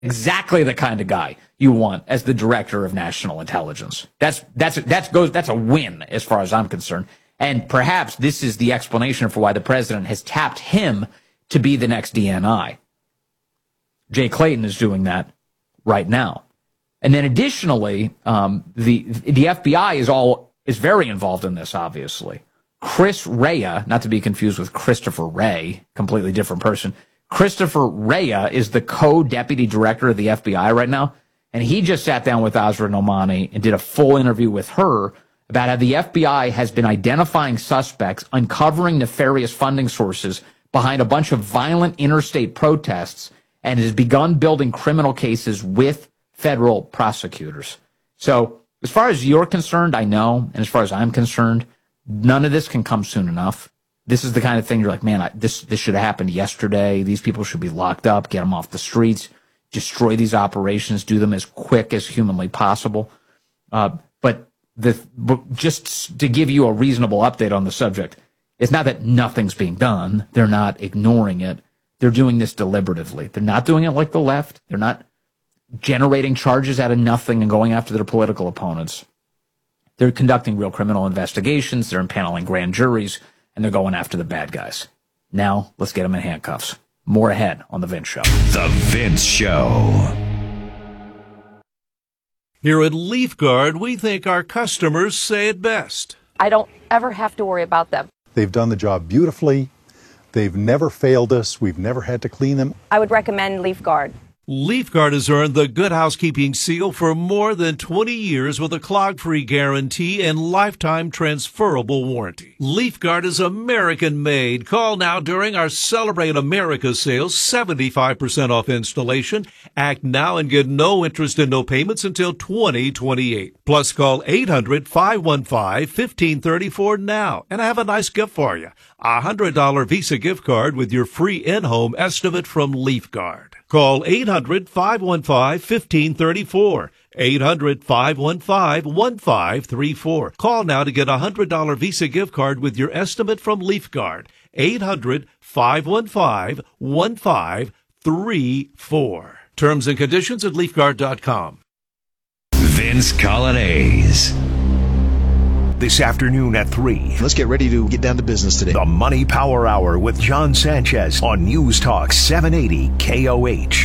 exactly the kind of guy you want as the director of national intelligence. That's a win as far as I'm concerned. And perhaps this is the explanation for why the president has tapped him to be the next DNI. Jay Clayton is doing that right now. And then additionally, the FBI is very involved in this, obviously. Chris Rea, not to be confused with Christopher Wray, completely different person. Christopher Rea is the co-deputy director of the FBI right now, and he just sat down with Azra Nomani and did a full interview with her about how the FBI has been identifying suspects, uncovering nefarious funding sources behind a bunch of violent interstate protests, and has begun building criminal cases with federal prosecutors. So as far as you're concerned, I know, and as far as I'm concerned, none of this can come soon enough. This is the kind of thing you're like, man, this should have happened yesterday. These people should be locked up, get them off the streets, destroy these operations, do them as quick as humanly possible. But just to give you a reasonable update on the subject, it's not that nothing's being done. They're not ignoring it. They're doing this deliberatively. They're not doing it like the left. They're not generating charges out of nothing and going after their political opponents. They're conducting real criminal investigations. They're impaneling grand juries, and they're going after the bad guys. Now, let's get them in handcuffs. More ahead on The Vince Show. The Vince Show. Here at LeafGuard, we think our customers say it best. I don't ever have to worry about them. They've done the job beautifully. They've never failed us. We've never had to clean them. I would recommend LeafGuard. LeafGuard has earned the Good Housekeeping seal for more than 20 years with a clog-free guarantee and lifetime transferable warranty. LeafGuard is American-made. Call now during our Celebrate America sales, 75% off installation. Act now and get no interest and no payments until 2028. Plus, call 800-515-1534 now and I have a nice gift for you. A $100 Visa gift card with your free in-home estimate from LeafGuard. Call 800-515-1534. 800-515-1534. Call now to get a $100 Visa gift card with your estimate from LeafGuard. 800-515-1534. Terms and conditions at LeafGuard.com. Vince Colonnese. This afternoon at 3. Let's get ready to get down to business today. The Money Power Hour with John Sanchez on News Talk 780 KOH.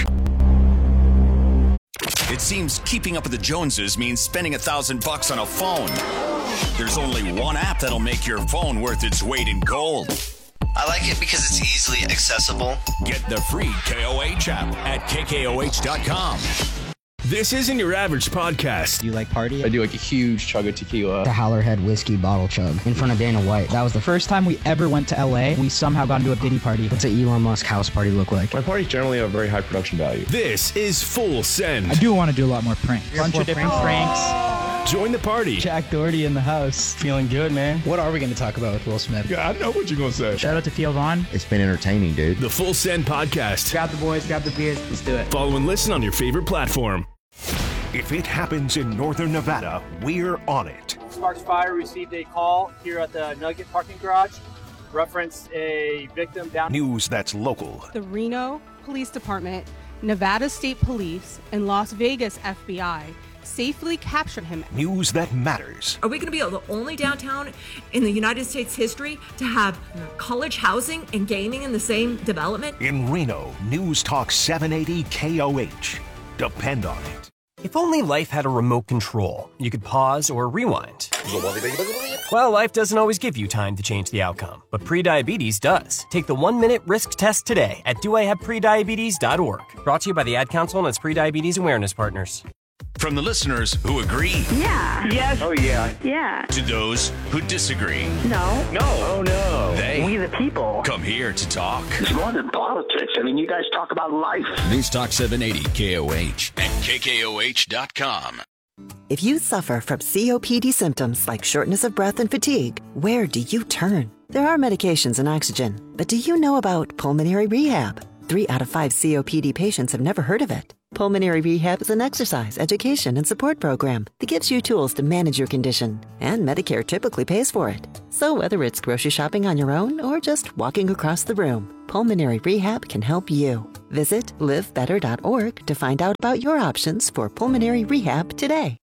It seems keeping up with the Joneses means spending $1,000 on a phone. There's only one app that'll make your phone worth its weight in gold. I like it because it's easily accessible. Get the free KOH app at KKOH.com. This isn't your average podcast. Do you like party? I do like a huge chug of tequila. The Howlerhead whiskey bottle chug in front of Dana White. That was the first time we ever went to LA. We somehow got into a Diddy party. What's an Elon Musk house party look like? My parties generally have very high production value. This is Full Send. I do want to do a lot more pranks. Bunch of different pranks. Join the party. Jack Doherty in the house. Feeling good, man. What are we going to talk about with Will Smith? Yeah, I know what you're going to say. Shout out to Theo Vaughn. It's been entertaining, dude. The Full Send podcast. Grab the boys, grab the beers. Let's do it. Follow and listen on your favorite platform. If it happens in Northern Nevada, we're on it. Sparks Fire received a call here at the Nugget parking garage. Reference a victim down. News that's local. The Reno Police Department, Nevada State Police, and Las Vegas FBI safely captured him. News that matters. Are we going to be the only downtown in the United States history to have college housing and gaming in the same development? In Reno, News Talk 780 KOH. Depend on it. If only life had a remote control, you could pause or rewind. Well, life doesn't always give you time to change the outcome, but prediabetes does. Take the 1-minute risk test today at doihaveprediabetes.org. Brought to you by the Ad Council and its prediabetes awareness partners. From the listeners who agree. Yeah. Yes. Oh, yeah. Yeah. To those who disagree. No. No. Oh, no. They. We the people. Come here to talk. It's more than politics. I mean, you guys talk about life. News Talk 780 KOH and KKOH.com. If you suffer from COPD symptoms like shortness of breath and fatigue, where do you turn? There are medications and oxygen, but do you know about pulmonary rehab? 3 out of 5 COPD patients have never heard of it. Pulmonary Rehab is an exercise, education, and support program that gives you tools to manage your condition. And Medicare typically pays for it. So whether it's grocery shopping on your own or just walking across the room, Pulmonary Rehab can help you. Visit livebetter.org to find out about your options for pulmonary rehab today.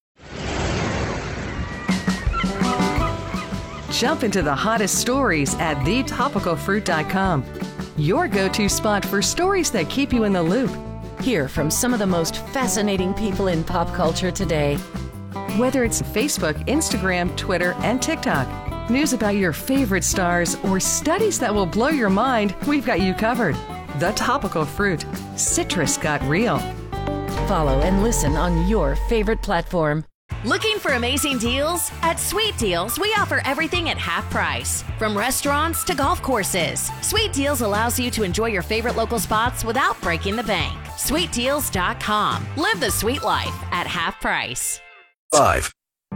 Jump into the hottest stories at thetopicalfruit.com. Your go-to spot for stories that keep you in the loop. Hear from some of the most fascinating people in pop culture today. Whether it's Facebook, Instagram, Twitter, and TikTok, news about your favorite stars, or studies that will blow your mind, we've got you covered. The Topical Fruit. Citrus got real. Follow and listen on your favorite platform. Looking for amazing deals? At Sweet Deals, we offer everything at half price. From restaurants to golf courses, Sweet Deals allows you to enjoy your favorite local spots without breaking the bank. SweetDeals.com. Live the sweet life at half price. 5.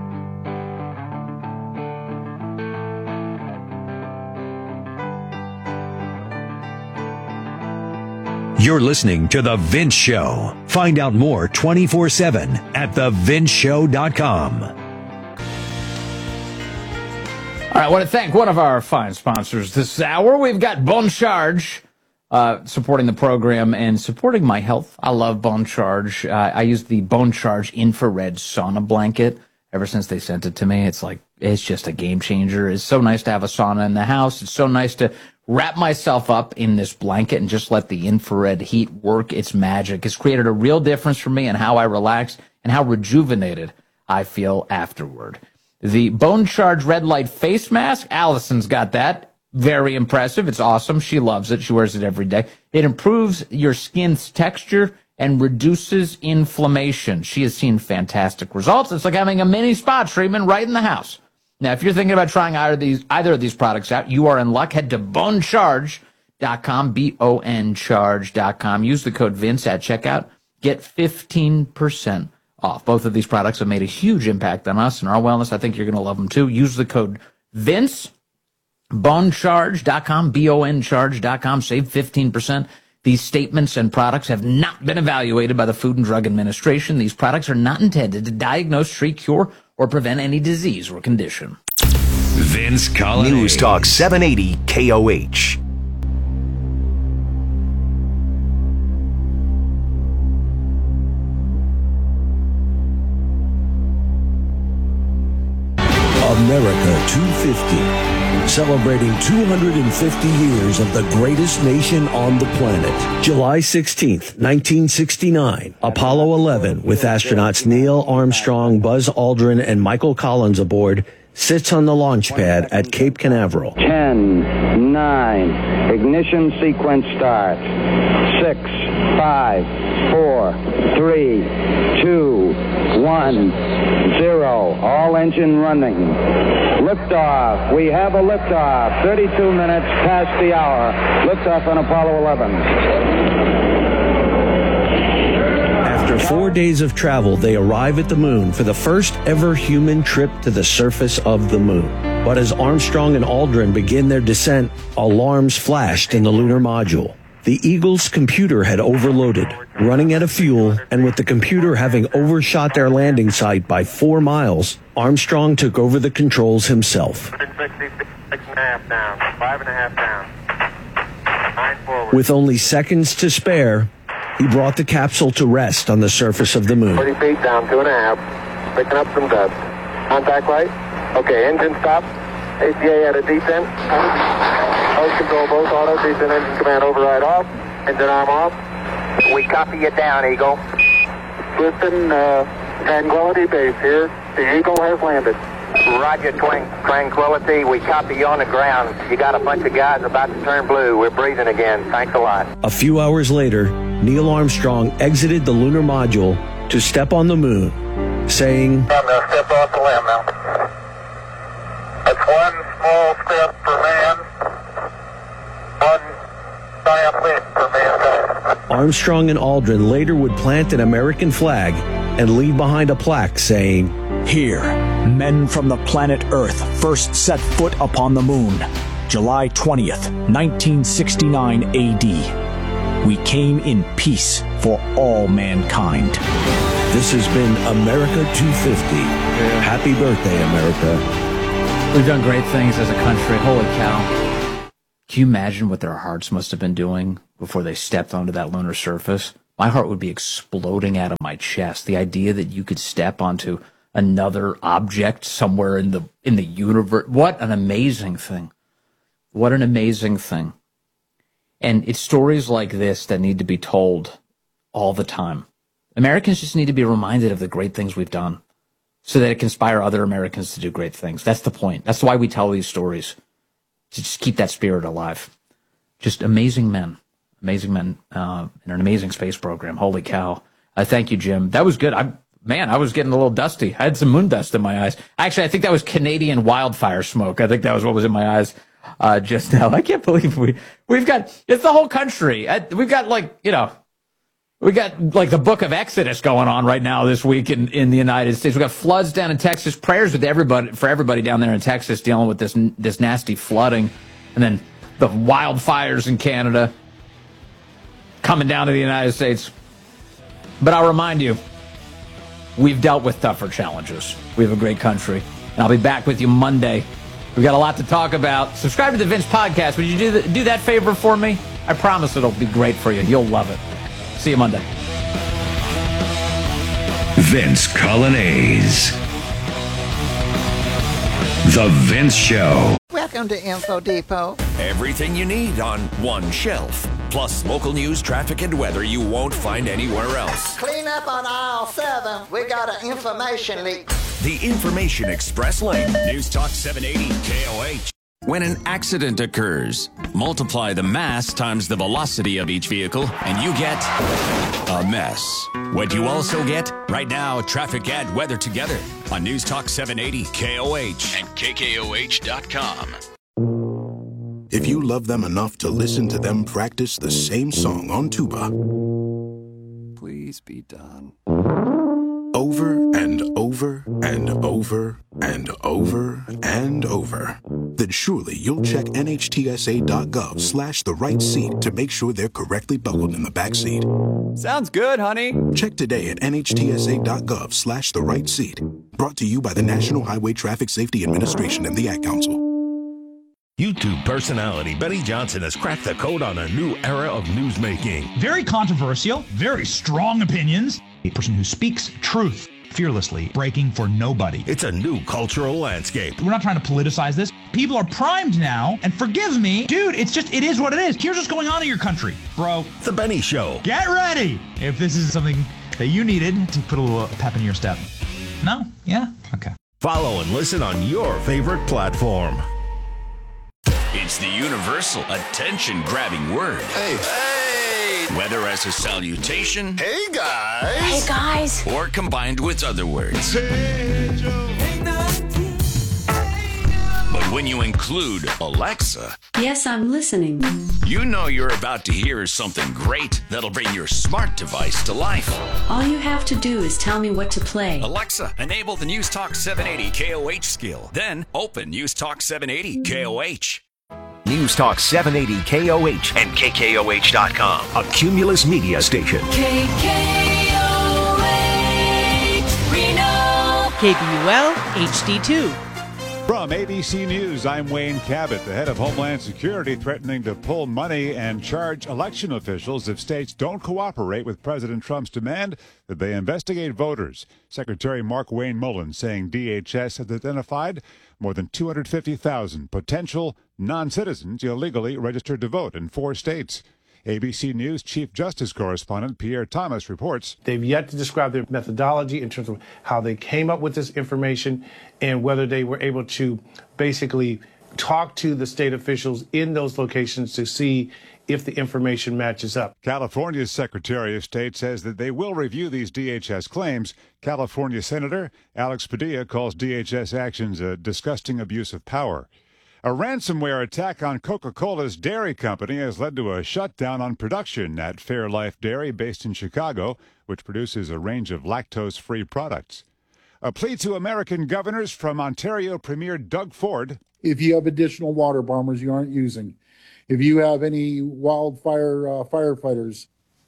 You're listening to The Vince Show. Find out more 24/7 at thevinceshow.com. All right, I want to thank one of our fine sponsors this hour. We've got Bon Charge supporting the program and supporting my health. I love Bon Charge. I use the Bon Charge infrared sauna blanket. Ever since they sent it to me, it's just a game changer. It's so nice to have a sauna in the house. It's so nice to wrap myself up in this blanket and just let the infrared heat work its magic. It's created a real difference for me in how I relax and how rejuvenated I feel afterward. The Bone Charge Red Light Face Mask, Allison's got that. Very impressive. It's awesome. She loves it. She wears it every day. It improves your skin's texture and reduces inflammation. She has seen fantastic results. It's like having a mini spa treatment right in the house. Now, if you're thinking about trying either of these products out, you are in luck. Head to bonecharge.com, BON-charge.com. Use the code Vince at checkout. Get 15% off. Both of these products have made a huge impact on us and our wellness. I think you're going to love them too. Use the code Vince, bonecharge.com, BON-charge.com. Save 15%. These statements and products have not been evaluated by the Food and Drug Administration. These products are not intended to diagnose, treat, cure, or prevent any disease or condition. Vince Colonnade. News Talk 780 KOH. America 250. Celebrating 250 years of the greatest nation on the planet. July 16th, 1969, Apollo 11, with astronauts Neil Armstrong, Buzz Aldrin, and Michael Collins aboard, sits on the launch pad at Cape Canaveral. 10, 9, ignition sequence start. 6, 5, 4, 3, 2, 1, 0. All engine running. Liftoff. We have a liftoff. 32 minutes past the hour. Liftoff on Apollo 11. After 4 days of travel, they arrive at the moon for the first ever human trip to the surface of the moon. But as Armstrong and Aldrin begin their descent, alarms flashed in the lunar module. The Eagle's computer had overloaded, running out of fuel, and with the computer having overshot their landing site by 4 miles, Armstrong took over the controls himself. 6.5 down, 5.5 down, 9 forward. With only seconds to spare, he brought the capsule to rest on the surface of the moon. 40 feet down, 2.5, picking up some dust. Contact light. Okay, engine stop. ACA at a descent. Host control, both auto, descent, engine command override off. Engine arm off. We copy you down, Eagle. Listen, Tranquility Base here. The Eagle has landed. Roger, Tranquility. We copy you on the ground. You got a bunch of guys about to turn blue. We're breathing again. Thanks a lot. A few hours later, Neil Armstrong exited the lunar module to step on the moon, saying, I'm going to step off the limb now. That's one small step for man, one giant leap for mankind. Armstrong and Aldrin later would plant an American flag and leave behind a plaque saying, "Here, men from the planet Earth first set foot upon the moon, July 20th, 1969 AD. We came in peace for all mankind. This has been America 250. Happy birthday, America. We've done great things as a country. Holy cow. Can you imagine what their hearts must have been doing before they stepped onto that lunar surface? My heart would be exploding out of my chest. The idea that you could step onto another object somewhere in the universe. What an amazing thing. What an amazing thing. And it's stories like this that need to be told all the time. Americans just need to be reminded of the great things we've done so that it can inspire other Americans to do great things. That's the point. That's why we tell these stories, to just keep that spirit alive. Just amazing men in an amazing space program. Holy cow. Thank you, Jim. That was good. I was getting a little dusty. I had some moon dust in my eyes. Actually, I think that was Canadian wildfire smoke. I think that was what was in my eyes just now. I can't believe we've got, it's the whole country. We've got we got like the book of Exodus going on right now this week in the United States. We got floods down in Texas. Prayers with everybody down there in Texas dealing with this nasty flooding, and then the wildfires in Canada coming down to the United States. But I'll remind you, we've dealt with tougher challenges. We have a great country, and I'll be back with you Monday. We've got a lot to talk about. Subscribe to the Vince Podcast. Would you do that favor for me? I promise it'll be great for you. You'll love it. See you Monday. Vince Colonnese. The Vince Show. Welcome to Info Depot. Everything you need on one shelf. Plus local news, traffic, and weather you won't find anywhere else. Clean up on aisle 7. We got an information leak. The Information Express Lane. News Talk 780 KOH. When an accident occurs, multiply the mass times the velocity of each vehicle, and you get a mess. What you also get? Right now, traffic and weather together on News Talk 780 KOH and KKOH.com. If you love them enough to listen to them practice the same song on tuba, please be done. Over and over and over and over and over, then surely you'll check NHTSA.gov/the right seat to make sure they're correctly buckled in the back seat. Sounds good, honey. Check today at NHTSA.gov/the right seat. Brought to you by the National Highway Traffic Safety Administration and the Ad Council. YouTube personality Benny Johnson has cracked the code on a new era of newsmaking. Very controversial, very strong opinions. A person who speaks truth fearlessly, breaking for nobody. It's a new cultural landscape. We're not trying to politicize this. People are primed now, and forgive me, dude, it is what it is. Here's what's going on in your country, bro. The Benny Show. Get ready if this is something that you needed to put a little pep in your step. No? Yeah? Okay. Follow and listen on your favorite platform. It's the universal attention-grabbing word. Hey. Whether as a salutation, hey guys, hey guys, or combined with other words. But when you include Alexa, yes, I'm listening. You know you're about to hear something great that'll bring your smart device to life. All you have to do is tell me what to play. Alexa, enable the News Talk 780 KOH skill. Then open News Talk 780 KOH. News Talk 780 KOH and KKOH.com. A Cumulus media station. KKOH, Reno. KBUL HD2. From ABC News, I'm Wayne Cabot. The head of Homeland Security threatening to pull money and charge election officials if states don't cooperate with President Trump's demand that they investigate voters. Secretary Mark Wayne Mullen saying DHS has identified more than 250,000 potential non-citizens illegally registered to vote in 4 states. ABC News Chief Justice Correspondent Pierre Thomas reports. They've yet to describe their methodology in terms of how they came up with this information and whether they were able to basically talk to the state officials in those locations to see if the information matches up. California's Secretary of State says that they will review these DHS claims. California Senator Alex Padilla calls DHS actions a disgusting abuse of power. A ransomware attack on Coca-Cola's dairy company has led to a shutdown on production at Fairlife Dairy based in Chicago, which produces a range of lactose-free products. A plea to American governors from Ontario Premier Doug Ford. If you have additional water bombers you aren't using, if you have any wildfire firefighters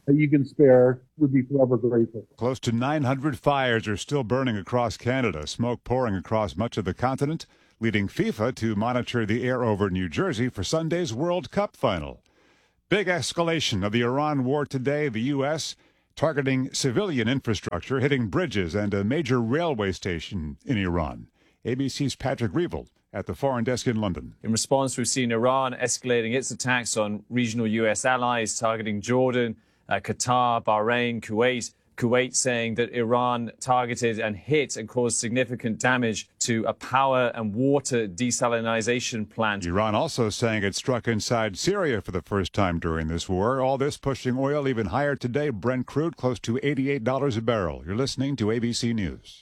that you can spare, would be forever grateful. Close to 900 fires are still burning across Canada, smoke pouring across much of the continent, leading FIFA to monitor the air over New Jersey for Sunday's World Cup final. Big escalation of the Iran war today. The U.S. targeting civilian infrastructure, hitting bridges and a major railway station in Iran. ABC's Patrick Reevell at the Foreign Desk in London. In response, we've seen Iran escalating its attacks on regional U.S. allies, targeting Jordan, Qatar, Bahrain, Kuwait. Kuwait saying that Iran targeted and hit and caused significant damage to a power and water desalinization plant. Iran also saying it struck inside Syria for the first time during this war. All this pushing oil even higher today. Brent crude close to $88 a barrel. You're listening to ABC News.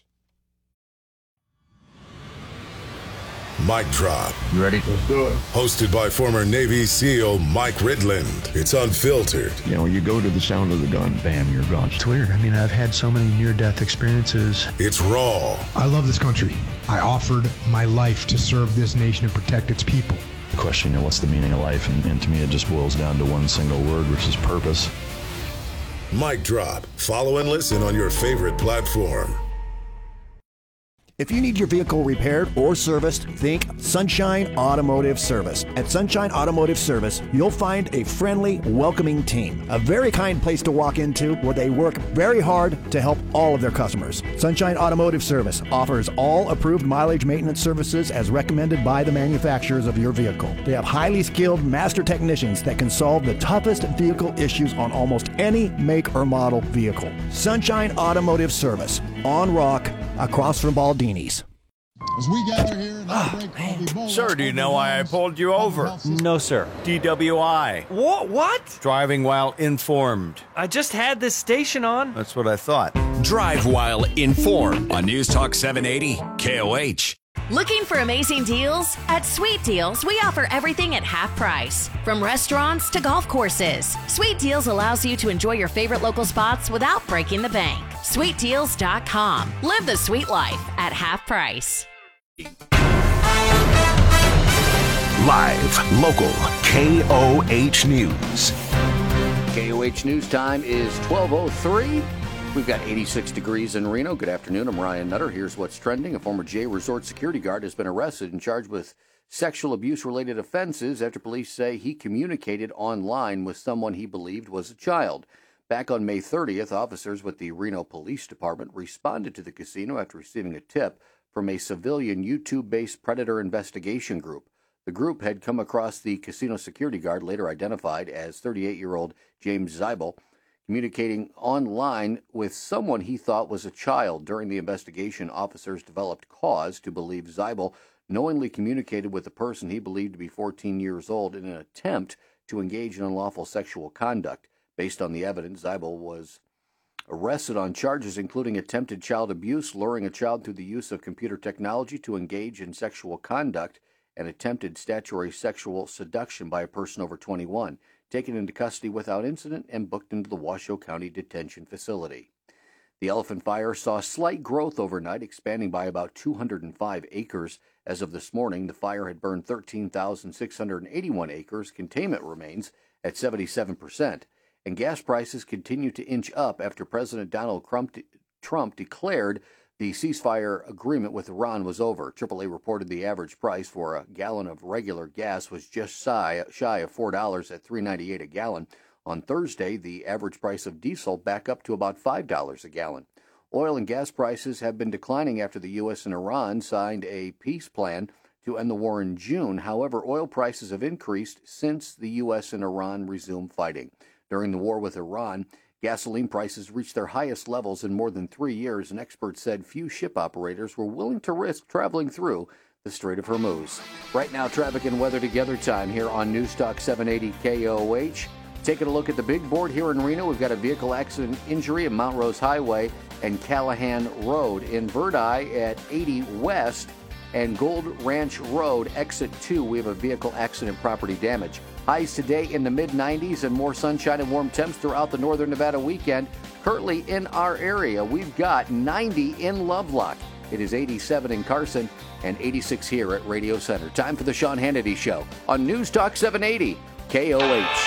Mic Drop. You ready? Let's do it. Hosted by former Navy SEAL Mike Ridland. It's unfiltered. You know, you go to the sound of the gun, bam, you're gone. It's weird. I mean, I've had so many near-death experiences. It's raw. I love this country. I offered my life to serve this nation and protect its people. The question, you know, what's the meaning of life? And to me, it just boils down to one single word, which is purpose. Mic Drop. Follow and listen on your favorite platform. If you need your vehicle repaired or serviced, think Sunshine Automotive Service. At Sunshine Automotive Service, you'll find a friendly, welcoming team. A very kind place to walk into where they work very hard to help all of their customers. Sunshine Automotive Service offers all approved mileage maintenance services as recommended by the manufacturers of your vehicle. They have highly skilled master technicians that can solve the toughest vehicle issues on almost any make or model vehicle. Sunshine Automotive Service, on Rock, across from Baldini's. As we gather here in Sir, do you know why I pulled you over? No, sir. DWI. What? Driving while informed. I just had this station on. That's what I thought. Drive while informed on News Talk 780 KOH. Looking for amazing deals? At Sweet Deals, we offer everything at half price. From restaurants to golf courses, Sweet Deals allows you to enjoy your favorite local spots without breaking the bank. SweetDeals.com. Live the sweet life at half price. Live, local, KOH News. KOH News time is 12:03. We've got 86 degrees in Reno. Good afternoon. I'm Ryan Nutter. Here's what's trending. A former J Resort security guard has been arrested and charged with sexual abuse-related offenses after police say he communicated online with someone he believed was a child. Back on May 30th, officers with the Reno Police Department responded to the casino after receiving a tip from a civilian YouTube-based predator investigation group. The group had come across the casino security guard, later identified as 38-year-old James Zeibel, communicating online with someone he thought was a child. During the investigation, officers developed cause to believe Zeibel knowingly communicated with a person he believed to be 14 years old in an attempt to engage in unlawful sexual conduct. Based on the evidence, Zeibel was arrested on charges including attempted child abuse, luring a child through the use of computer technology to engage in sexual conduct, and attempted statutory sexual seduction by a person over 21. Taken into custody without incident and booked into the Washoe County Detention Facility. The Elephant Fire saw slight growth overnight, expanding by about 205 acres. As of this morning, the fire had burned 13,681 acres. Containment remains at 77%. And gas prices continue to inch up after President Donald Trump declared the ceasefire agreement with Iran was over. AAA reported the average price for a gallon of regular gas was just shy of $4 at $3.98 a gallon. On Thursday, the average price of diesel back up to about $5 a gallon. Oil and gas prices have been declining after the U.S. and Iran signed a peace plan to end the war in June. However, oil prices have increased since the U.S. and Iran resumed fighting. During the war with Iran, gasoline prices reached their highest levels in more than 3 years, and experts said few ship operators were willing to risk traveling through the Strait of Hormuz. Right now, traffic and weather together time here on News Talk 780 KOH. Taking a look at the big board here in Reno, we've got a vehicle accident injury at Mount Rose Highway and Callahan Road. In Verdi at 80 West and Gold Ranch Road, exit 2, we have a vehicle accident property damage. Highs today in the mid-90s and more sunshine and warm temps throughout the northern Nevada weekend. Currently in our area, we've got 90 in Lovelock. It is 87 in Carson and 86 here at Radio Center. Time for the Sean Hannity Show on News Talk 780 KOH.